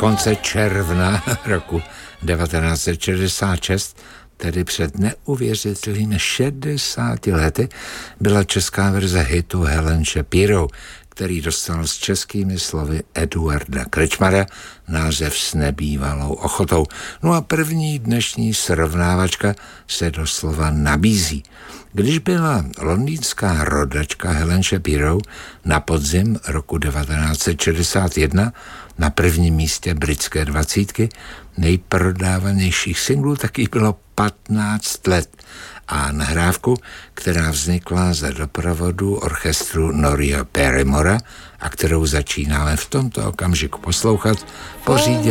konce června roku 1966, tedy před neuvěřitelnými 60 lety, byla česká verze hitu Helen Shapiro, který dostal s českými slovy Eduarda Krečmara název S nebývalou ochotou. No a první dnešní srovnávačka se doslova nabízí. Když byla londýnská rodačka Helen Shapiro na podzim roku 1961 na prvním místě britské 20, nejprodávanějších singlů taky bylo 15 let a nahrávku, která vznikla za doprovodu orchestru Noria Barrymora a kterou začínáme v tomto okamžiku poslouchat, pořídil